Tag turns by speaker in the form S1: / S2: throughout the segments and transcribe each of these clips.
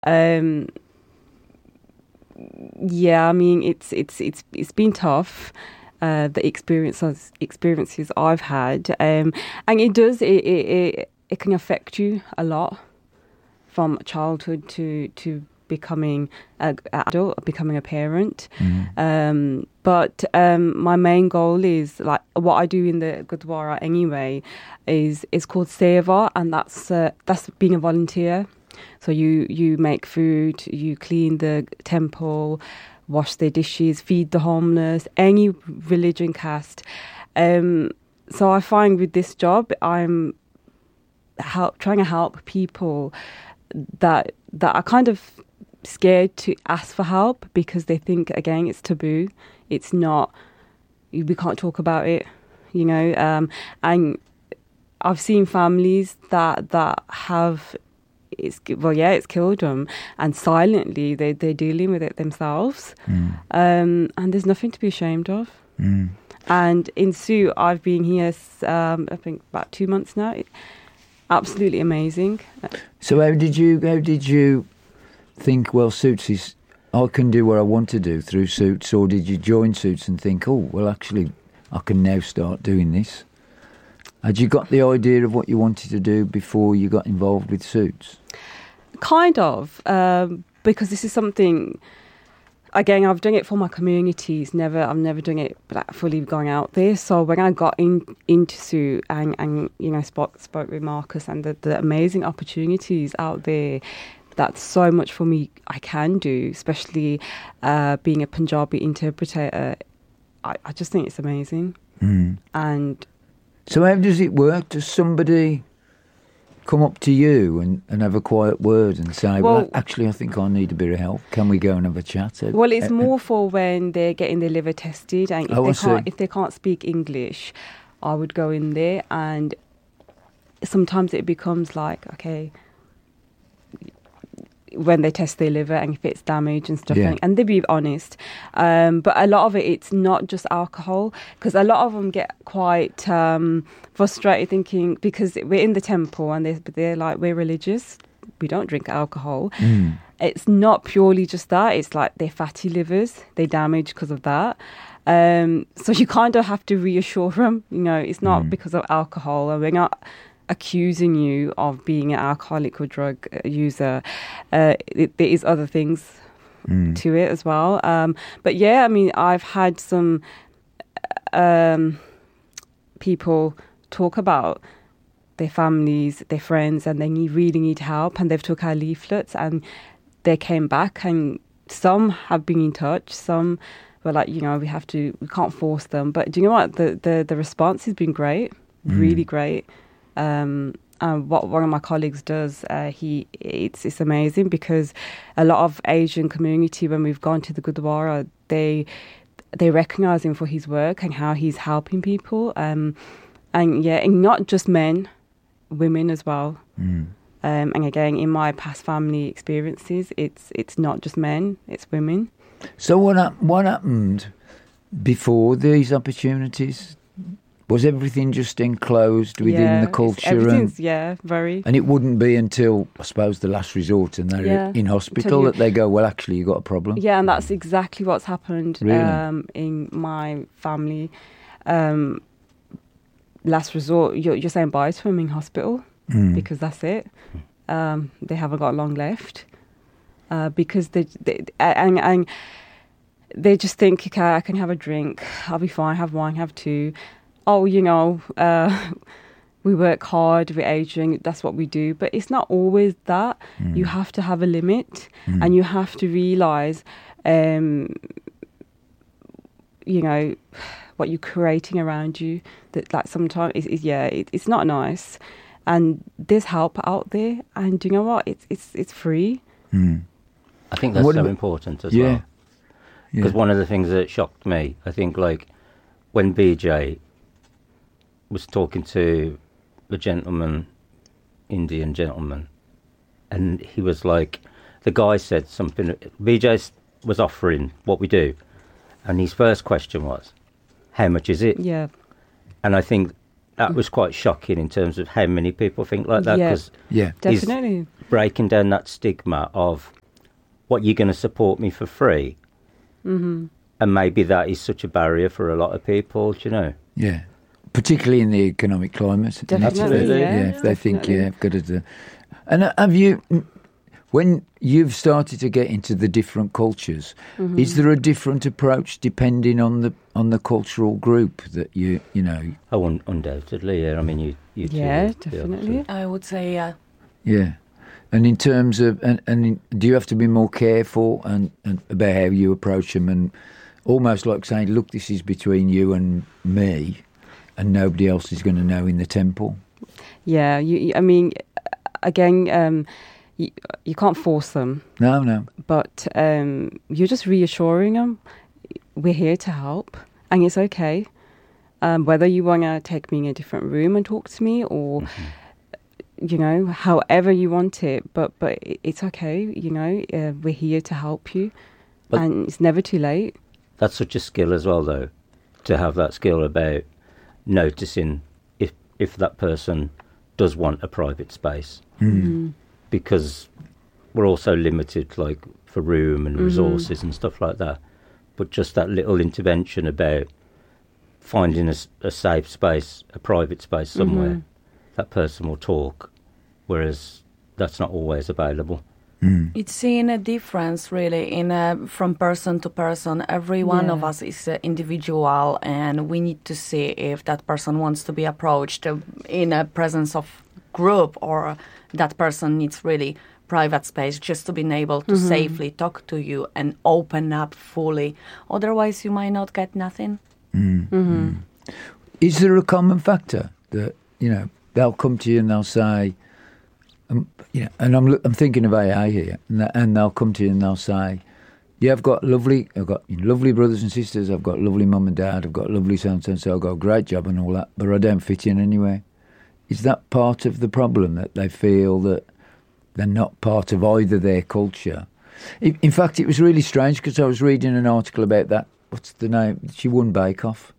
S1: Um, yeah, I mean, it's been tough. The experiences I've had, and it can affect you a lot from childhood to becoming an adult, becoming a parent. But my main goal is, like, what I do in the Gurdwara anyway is called Seva, and that's being a volunteer. So you make food, you clean the temple, wash their dishes, feed the homeless, any religion, caste. So I find with this job, I'm trying to help people that are kind of scared to ask for help because they think, again, it's taboo. It's not, we can't talk about it, and I've seen families that have, it's killed them, and silently they're dealing with it themselves. And there's nothing to be ashamed of. And in Sue, I've been here I think about 2 months now. Absolutely amazing.
S2: So how did you think, well, Suits is, I can do what I want to do through Suits, or did you join Suits and think, oh, well, actually I can now start doing this? Had you got the idea of what you wanted to do before you got involved with Suits?
S1: Kind of, because this is something, again, I've done it for my communities. I'm never doing it like fully going out there. So when I got into Suit and spoke with Marcus and the amazing opportunities out there, that's so much for me I can do, especially being a Punjabi interpreter. I just think it's amazing. And
S2: so how does it work? Does somebody come up to you and have a quiet word and say, well, actually, I think I need a bit of help. Can we go and have a chat?
S1: Well, it's more for when they're getting their liver tested, and if they can't speak English, I would go in there, and sometimes it becomes like, okay, when they test their liver and if it's damaged and stuff, and they be honest. But a lot of it's not just alcohol, because a lot of them get quite frustrated thinking, because we're in the temple and they're like, we're religious, we don't drink alcohol. It's not purely just that, it's like their fatty livers, they're damaged because of that. So you kind of have to reassure them, it's not because of alcohol, and we're not accusing you of being an alcoholic or drug user. There is other things to it as well. But yeah, I mean, I've had some people talk about their families, their friends, and they really need help, and they've took our leaflets and they came back, and some have been in touch, some were like, we can't force them. But do you know what? The response has been great, really great. And what one of my colleagues does, it's amazing, because a lot of Asian community, when we've gone to the Gurdwara, they recognise him for his work and how he's helping people, and not just men, women as well. And again, in my past family experiences, it's not just men, it's women.
S2: So what happened before these opportunities? Was everything just enclosed within the culture?
S1: Everything's, very.
S2: And it wouldn't be until, I suppose, the last resort and they're in hospital that they go, well, actually, you've got a problem. Yeah,
S1: and that's exactly what's happened in my family. Last resort, you're saying bye to them in hospital, because that's it. They haven't got long left, because they just think, okay, I can have a drink, I'll be fine, have one, have two. Oh, we work hard, we're aging, that's what we do. But it's not always that. You have to have a limit, and you have to realise, what you're creating around you. That, like, sometimes it's not nice, and there's help out there, and do you know what? It's free.
S3: I think that's so important as well. Because one of the things that shocked me, I think, like, when BJ was talking to a gentleman, Indian gentleman, and he was like, the guy said something, BJ was offering what we do, and his first question was, how much is it?
S1: Yeah.
S3: And I think that was quite shocking in terms of how many people think like that.
S1: Yeah, definitely.
S3: Breaking down that stigma of what you're going to support me for free.
S1: Mm-hmm.
S3: And maybe that is such a barrier for a lot of people, do you know?
S2: Yeah, particularly in the economic climate.
S1: Definitely,
S2: if they think, I've got to do. And have you, when you've started to get into the different cultures, is there a different approach depending on the cultural group that you know?
S3: Oh, undoubtedly, yeah. I mean, you
S1: definitely.
S4: I would say, yeah.
S2: Yeah. And in terms of, and do you have to be more careful and about how you approach them, and almost like saying, look, this is between you and me, and nobody else is going to know in the temple?
S1: Yeah, I mean, again, you can't force them.
S2: No.
S1: But you're just reassuring them, we're here to help, and it's okay. Whether you want to take me in a different room and talk to me, or... you know, however you want it, but it's okay, you know, we're here to help you, and it's never too late.
S3: That's such a skill as well, though, to have that skill about noticing if that person does want a private space, because we're also limited, like, for room and resources and stuff like that, but just that little intervention about finding a safe space, a private space somewhere, that person will talk, whereas that's not always available.
S4: It's seeing a difference really from person to person. Every one of us is an individual, and we need to see if that person wants to be approached in a presence of group, or that person needs really private space just to be able to safely talk to you and open up fully. Otherwise, you might not get nothing.
S2: Is there a common factor that, you know, they'll come to you and they'll say, you know, and I'm thinking of AA here, and they'll come to you and they'll say, yeah, I've got lovely brothers and sisters, I've got lovely mum and dad, I've got lovely so-and-so, I've got a great job and all that, but I don't fit in anywhere. Is that part of the problem, that they feel that they're not part of either their culture? In fact, it was really strange because I was reading an article about that. What's the name? She won Bake Off.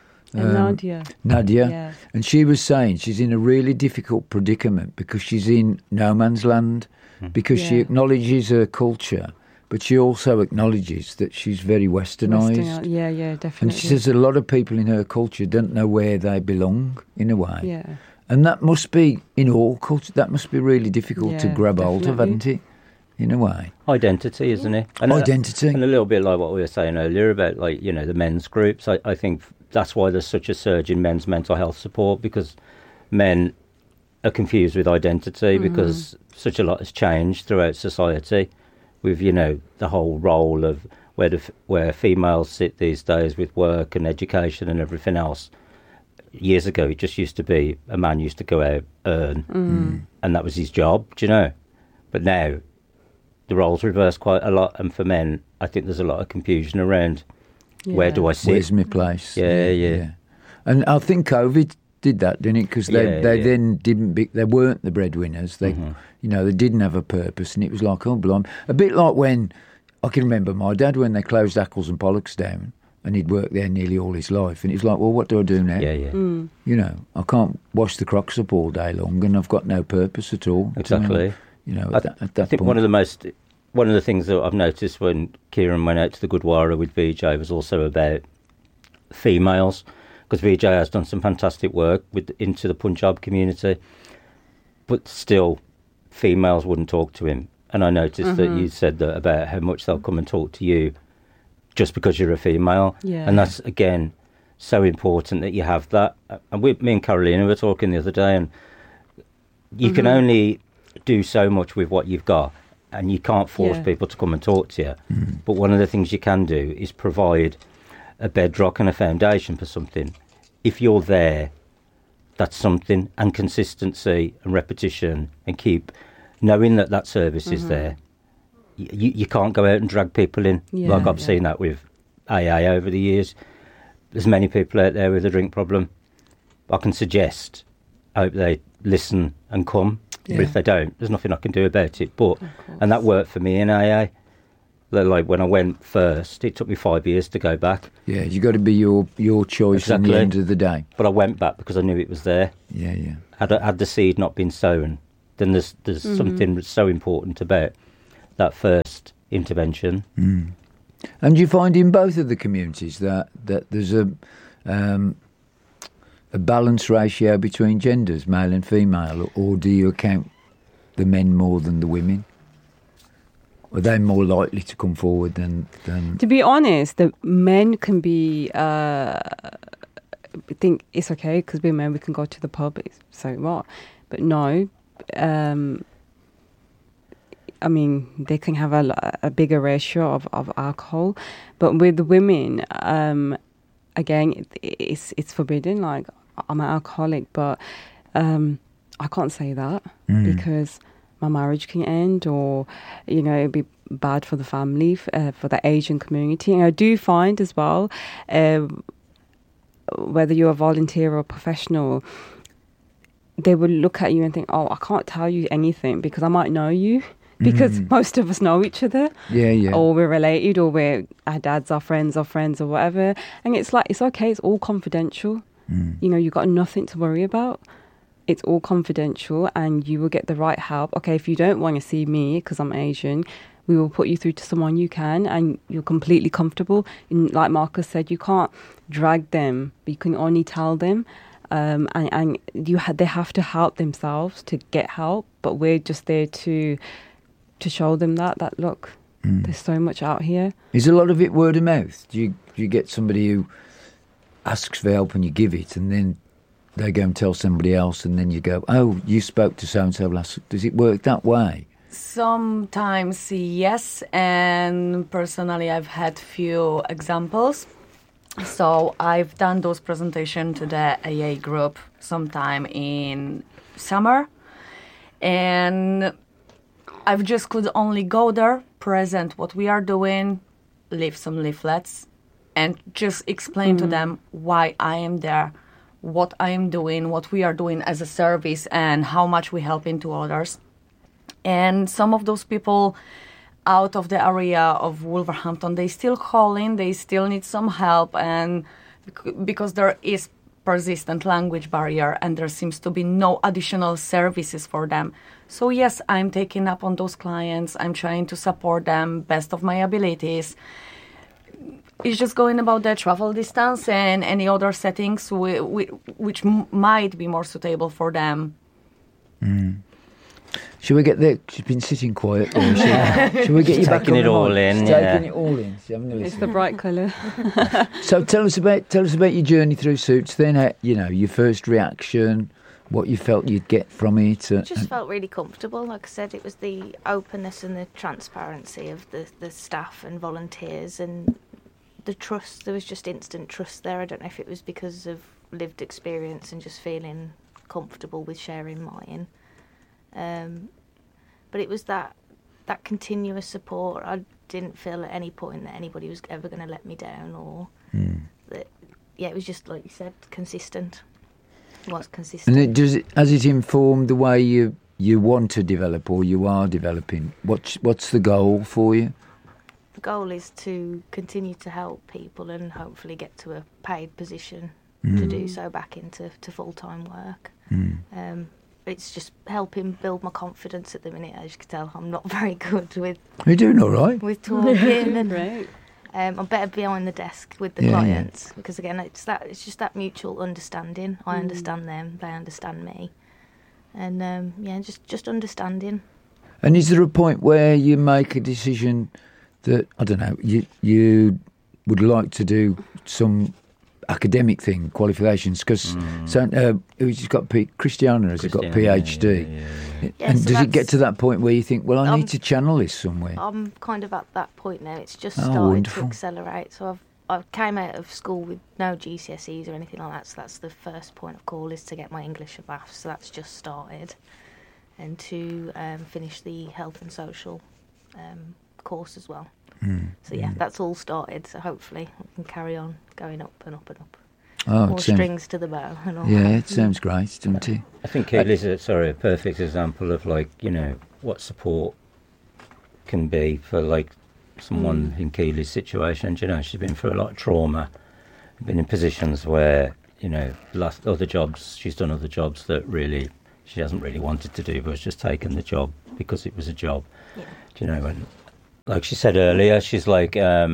S1: Nadia.
S2: Yeah. And she was saying she's in a really difficult predicament because she's in no man's land, because she acknowledges her culture, but she also acknowledges that she's very westernised.
S1: Yeah, definitely.
S2: And she says a lot of people in her culture don't know where they belong, in a way.
S1: Yeah.
S2: And that must be, in all cultures, that must be really difficult to grab hold of, hasn't it? In a way.
S3: Identity, isn't it? And
S2: identity.
S3: And a little bit like what we were saying earlier about, like, you know, the men's groups. I think that's why there's such a surge in men's mental health support, because men are confused with identity because such a lot has changed throughout society with, you know, the whole role of where females sit these days with work and education and everything else. Years ago, it just used to be a man used to go out, earn, and that was his job, do you know? But now the roles reverse quite a lot, and for men, I think there's a lot of confusion around where do I sit?
S2: Where's my place?
S3: Yeah.
S2: And I think COVID did that, didn't it? Because they then they weren't the breadwinners. They, you know, they didn't have a purpose, and it was like, oh, blimey. A bit like when I can remember my dad when they closed Ackles and Pollocks down, and he'd worked there nearly all his life, and he's like, well, what do I do now? You know, I can't wash the crocs up all day long, and I've got no purpose at all.
S3: Exactly.
S2: You know, at that
S3: think
S2: point.
S3: One of the things that I've noticed when Kieran went out to the Gurdwara with Vijay was also about females, because Vijay has done some fantastic work into the Punjab community, but still females wouldn't talk to him. And I noticed that you said that about how much they'll come and talk to you just because you're a female.
S1: Yeah.
S3: And that's, again, so important that you have that. And me and Carolina were talking the other day, and you can only do so much with what you've got, and you can't force people to come and talk to you. But one of the things you can do is provide a bedrock and a foundation for something. If you're there, that's something, and consistency and repetition, and keep knowing that service is there. You can't go out and drag people in. Like I've seen that with AA over the years. There's many people out there with a drink problem. I can suggest, I hope they listen and come. But if they don't, there's nothing I can do about it. And that worked for me in AA. Like when I went first, it took me 5 years to go back.
S2: Yeah, you got to be your choice at the end of the day.
S3: But I went back because I knew it was there.
S2: Yeah.
S3: Had the seed not been sown, then there's something so important about that first intervention.
S2: Mm. And you find in both of the communities that there's a balanced ratio between genders, male and female, or do you account the men more than the women? Are they more likely to come forward than...
S1: To be honest, the men can be... think it's okay because we're men, we can go to the pub, so what? But no, I mean, they can have a bigger ratio of alcohol. But with the women, again, it's forbidden. Like, I'm an alcoholic, but I can't say that because my marriage can end, or, it'd be bad for the family, for the Asian community. And I do find as well, whether you're a volunteer or a professional, they will look at you and think, oh, I can't tell you anything because I might know you. Because most of us know each other. Yeah. Or we're related, or our dads are friends or whatever. And it's like, it's okay, it's all confidential. You've got nothing to worry about. It's all confidential and you will get the right help. Okay, if you don't want to see me because I'm Asian, we will put you through to someone you can and you're completely comfortable. And like Marcus said, you can't drag them, but you can only tell them. And they have to help themselves to get help, but we're just there to show them that look, there's so much out here.
S2: Is a lot of it word of mouth? Do you get somebody who asks for help and you give it, and then they go and tell somebody else, and then you go, oh, you spoke to so-and-so last... Does it work that way?
S4: Sometimes yes, and personally I've had few examples. So I've done those presentations to the AA group sometime in summer, and I've just could only go there, present what we are doing, leave some leaflets, and just explain to them why I am there, what I am doing, what we are doing as a service, and how much we help into others. And some of those people out of the area of Wolverhampton, they still call in, they still need some help, and because there is persistent language barrier and there seems to be no additional services for them. So yes, I'm taking up on those clients, I'm trying to support them best of my abilities. It's just going about the travel distance and any other settings which might be more suitable for them.
S2: Should we get there? She's been sitting quiet. Should we get you back on
S3: it all in?
S2: Taking it all in.
S1: It's the bright colour.
S2: So tell us about your journey through Suits. Then, your first reaction, what you felt you'd get from it.
S5: I just felt really comfortable. Like I said, it was the openness and the transparency of the staff and volunteers, and the trust. There was just instant trust there. I don't know if it was because of lived experience and just feeling comfortable with sharing mine. But it was that continuous support. I didn't feel at any point that anybody was ever going to let me down, or that. Yeah, it was just like you said, consistent. It was consistent.
S2: And has it informed the way you want to develop, or you are developing? What's the goal for you?
S5: The goal is to continue to help people and hopefully get to a paid position to do so back into full-time work. It's just helping build my confidence at the minute. As you can tell, I'm not very good with...
S2: You're doing all right.
S5: With talking. And,
S1: right.
S5: I'm better behind the desk with the clients because, again, it's just that mutual understanding. I understand them, they understand me. And, just understanding.
S2: And is there a point where you make a decision that, I don't know, you would like to do some academic thing, qualifications, because who's got Christiana has got PhD, and so does it get to that point where you think, well, I need to channel this somewhere?
S5: I'm kind of at that point now. It's just started to accelerate. So I came out of school with no GCSEs or anything like that. So that's the first point of call, is to get my English and maths. So that's just started, and to finish the health and social course as well. So that's all started. So hopefully I can carry on going up and up and up. More strings to the bow and all.
S2: Yeah, it sounds great, doesn't it?
S3: I think it is a perfect example of what support can be for someone in Keely's situation. You know, she's been through a lot of trauma, been in positions where, you know, she's done other jobs that really she hasn't really wanted to do, but has just taken the job because it was a job. Yeah. You know, and like she said earlier, she's like, I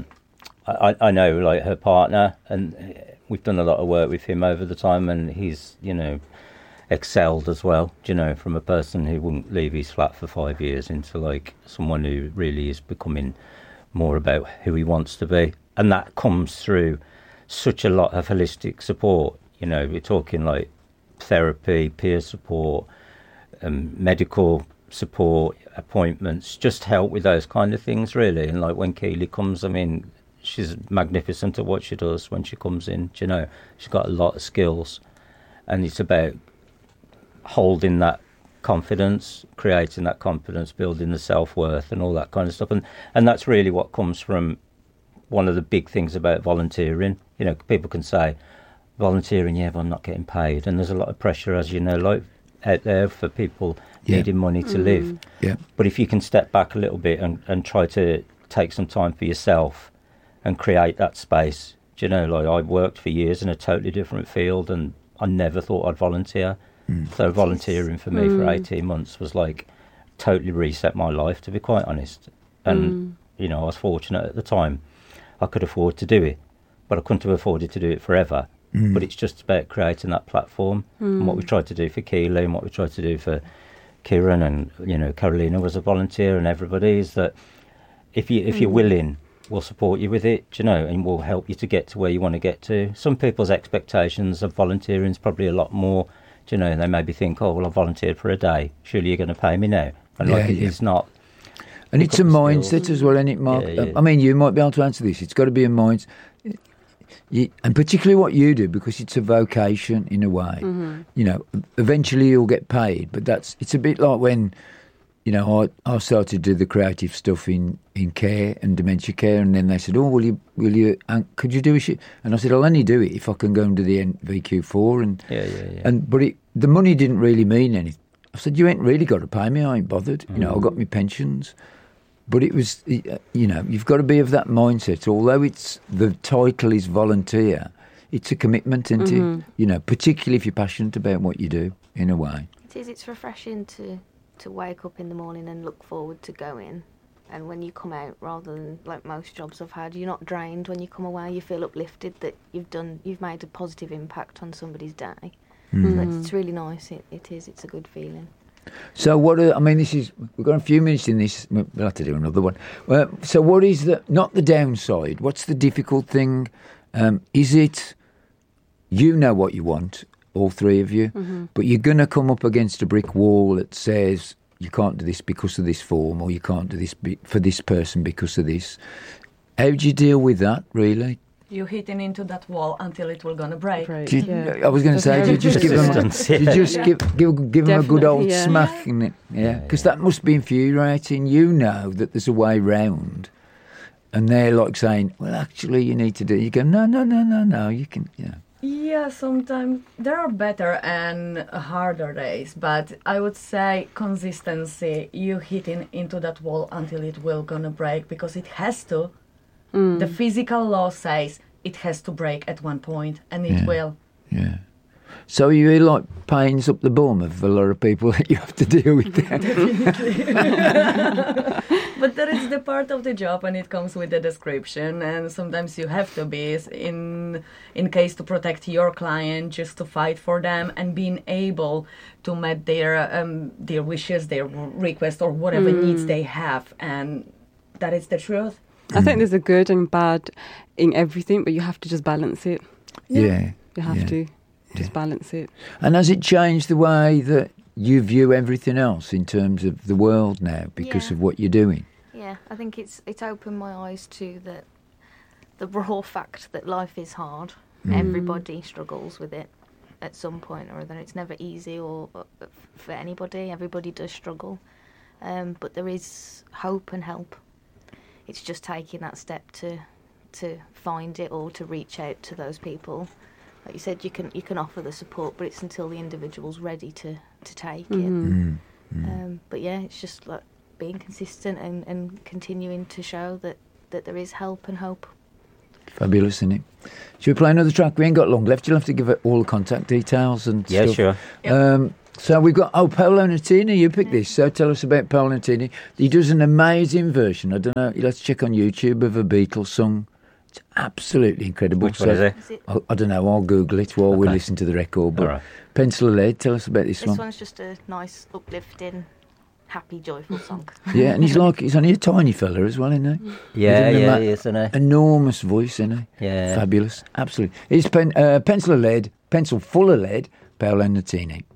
S3: know, like, her partner, and we've done a lot of work with him over the time, and he's, you know, excelled as well, you know, from a person who wouldn't leave his flat for 5 years into, like, someone who really is becoming more about who he wants to be. And that comes through such a lot of holistic support. You know, we're talking like therapy, peer support, medical support, appointments, just help with those kind of things, really. And like when Keely comes, I mean, she's magnificent at what she does when she comes in. You know, she's got a lot of skills, and it's about holding that confidence, creating that confidence, building the self-worth and all that kind of stuff. And that's really what comes from one of the big things about volunteering. You know, people can say, volunteering, yeah, but I'm not getting paid. And there's a lot of pressure, as you know, like out there for people needing money to live. Yeah. But if you can step back a little bit and try to take some time for yourself and create that space. Do you know, like, I worked for years in a totally different field, and I never thought I'd volunteer. So volunteering for me for 18 months was like totally reset my life, to be quite honest. And, you know, I was fortunate at the time. I could afford to do it, but I couldn't have afforded to do it forever. But it's just about creating that platform. And what we tried to do for Keely and what we tried to do for Kieran and, you know, Carolina was a volunteer, and everybody is that if you're willing, we'll support you with it, you know, and we'll help you to get to where you want to get to. Some people's expectations of volunteering is probably a lot more, you know, they maybe think, oh, well, I volunteered for a day, surely you're going to pay me now. And it's not.
S2: And it's a mindset as well, isn't it, Mark? I mean, you might be able to answer this. It's got to be a mindset. And particularly what you do, because it's a vocation in a way. You know, eventually you'll get paid, but it's a bit like when, you know, I started to do the creative stuff in care and dementia care, and then they said, oh, will you could you do a shit? And I said, I'll only do it if I can go and do the NVQ4. But the money didn't really mean anything. I said, you ain't really got to pay me, I ain't bothered. You know, I got my pensions. But it was, you know, you've got to be of that mindset. Although the title is volunteer, it's a commitment, isn't it? You know, particularly if you're passionate about what you do, in a way.
S5: It is. It's refreshing to wake up in the morning and look forward to going. And when you come out, rather than like most jobs I've had, you're not drained when you come away. You feel uplifted that you've made a positive impact on somebody's day. So it's really nice. It is. It's a good feeling.
S2: So we've got a few minutes in this, we'll have to do another one. So what is not the downside, what's the difficult thing? Is it, you know what you want, all three of you, but you're going to come up against a brick wall that says you can't do this because of this form, or you can't do this for this person because of this. How do you deal with that, really?
S4: You're hitting into that wall until it will gonna break.
S2: I was going to say, do you just give them a good old smack? Yeah, because that must be infuriating. You know that there's a way round, and they're like saying, well, actually, you need to do it. You go, no, you can,
S4: Yeah, sometimes there are better and harder days, but I would say consistency, you hitting into that wall until it will gonna break, because it has to. The physical law says it has to break at one point, and it will. Yeah.
S2: So you hear like pains up the bum of a lot of people that you have to deal with there.
S4: Definitely. But that is the part of the job, and it comes with the description, and sometimes you have to be in case to protect your client, just to fight for them, and being able to meet their wishes, their requests, or whatever needs they have, and that is the truth.
S1: I think there's a good and bad in everything, but you have to just balance it.
S2: Yeah.
S1: You have to just balance it.
S2: And has it changed the way that you view everything else in terms of the world now because of what you're doing?
S5: Yeah, I think it's opened my eyes to the raw fact that life is hard. Everybody struggles with it at some point or other. It's never easy or for anybody. Everybody does struggle. But there is hope and help. It's just taking that step to find it or to reach out to those people. Like you said, you can offer the support, but it's until the individual's ready to take it. But yeah, it's just like being consistent and continuing to show that there is help and hope.
S2: Fabulous, isn't it? Should we play another track? We ain't got long left. You'll have to give it all the contact details and
S3: stuff.
S2: Sure.
S3: Yep.
S2: So we've got, Paolo Nutini, you picked this. So tell us about Paolo Nutini. He does an amazing version, I don't know, let's check on YouTube, of a Beatles song. It's absolutely incredible.
S3: Which one is it?
S2: I don't know, I'll Google it while we listen to the record. But Pencil of Lead, tell us about this one.
S5: This one's just a nice, uplifting, happy, joyful song.
S2: Yeah, and he's only a tiny fella as well, isn't he?
S3: Yeah, he is, isn't he?
S2: Enormous voice, isn't he?
S3: Yeah.
S2: Fabulous, absolutely. It's Pencil of Lead, Pencil Full of Lead, Paolo Nutini.